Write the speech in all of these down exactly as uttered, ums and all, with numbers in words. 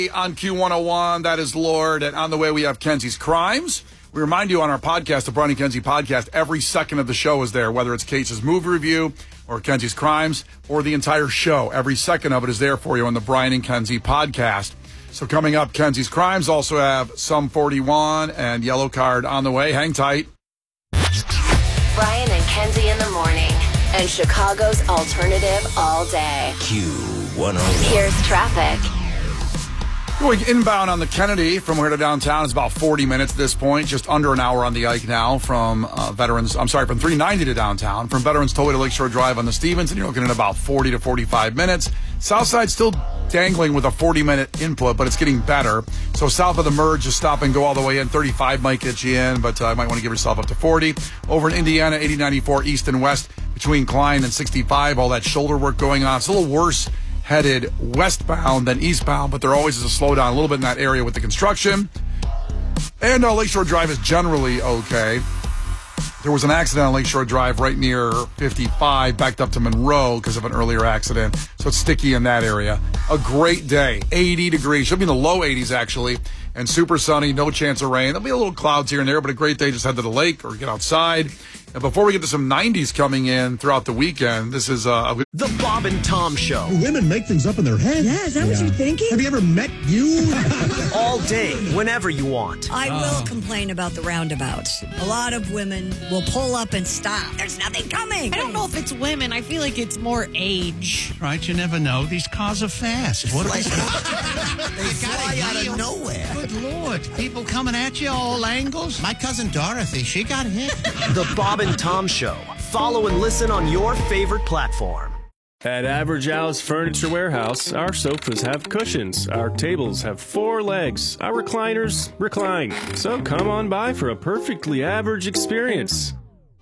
On Q one oh one, that is Lord, and on the way we have Kenzie's Crimes. We remind you on our podcast, the Brian and Kenzie podcast, every second of the show is there, whether it's Kate's movie review or Kenzie's Crimes or the entire show. Every second of it is there for you on the Brian and Kenzie podcast. So coming up, Kenzie's Crimes, also have Sum forty-one and Yellow Card on the way. Hang tight. Brian and Kenzie in the morning, and Chicago's alternative all day. Q one oh one. Here's traffic. Going inbound on the Kennedy from here to downtown is about forty minutes at this point, just under an hour on the Ike now from uh, Veterans, I'm sorry, from three ninety to downtown. From Veterans Tollway to Lakeshore Drive on the Stevenson, you're looking at about forty to forty-five minutes. Southside still dangling with a forty-minute input, but it's getting better. So south of the merge, just stop and go all the way in. thirty-five might get you in, but I uh, might want to give yourself up to forty. Over in Indiana, eighty ninety-four east and west between Klein and sixty-five, all that shoulder work going on. It's a little worse headed westbound than eastbound, but there always is a slowdown a little bit in that area with the construction. And uh, Lakeshore Drive is generally okay. There was an accident on Lakeshore Drive right near fifty-five, backed up to Monroe because of an earlier accident. So it's sticky in that area. A great day, eighty degrees. Should be in the low eighties, actually. And super sunny, no chance of rain. There'll be a little clouds here and there, but a great day. Just head to the lake or get outside. And before we get to some nineties coming in throughout the weekend, this is uh, a... The Bob and Tom Show. Women make things up in their head. Yeah, is that yeah. what you're thinking? Have you ever met you? All day, whenever you want. I oh. will complain about the roundabouts. A lot of women will pull up and stop. There's nothing coming. I don't know if it's women. I feel like it's more age. Right, you never know. These cars are fast. What like, they fly out of nowhere. Good Lord. People coming at you all angles. My cousin Dorothy, she got hit. The Bob and Tom Show. Follow and listen on your favorite platform. At Average Al's Furniture Warehouse, our sofas have cushions, our tables have four legs, our recliners recline. So come on by for a perfectly average experience.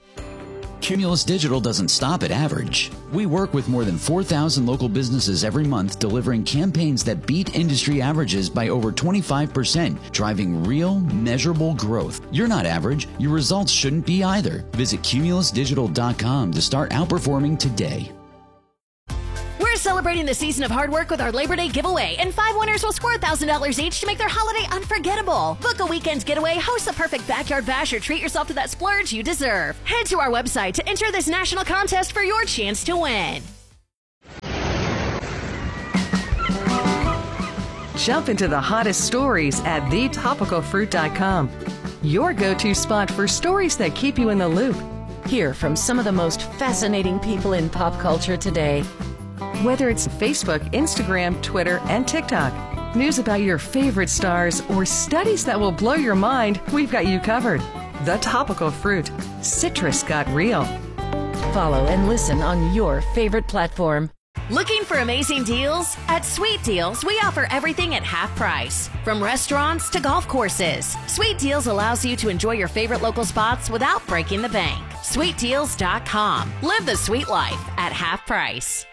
Cumulus Digital doesn't stop at average. We work with more than four thousand local businesses every month, delivering campaigns that beat industry averages by over twenty-five percent, driving real, measurable growth. You're not average. Your results shouldn't be either. Visit cumulus digital dot com to start outperforming today. We're celebrating the season of hard work with our Labor Day giveaway, and five winners will score one thousand dollars each to make their holiday unforgettable. Book a weekend getaway, host the perfect backyard bash, or treat yourself to that splurge you deserve. Head to our website to enter this national contest for your chance to win. Jump into the hottest stories at the topical fruit dot com. Your go-to spot for stories that keep you in the loop. Hear from some of the most fascinating people in pop culture today. Whether it's Facebook, Instagram, Twitter, and TikTok, news about your favorite stars, or studies that will blow your mind, we've got you covered. The Topical Fruit. Citrus got real. Follow and listen on your favorite platform. Looking for amazing deals? At Sweet Deals, we offer everything at half price. From restaurants to golf courses, Sweet Deals allows you to enjoy your favorite local spots without breaking the bank. sweet deals dot com. Live the sweet life at half price.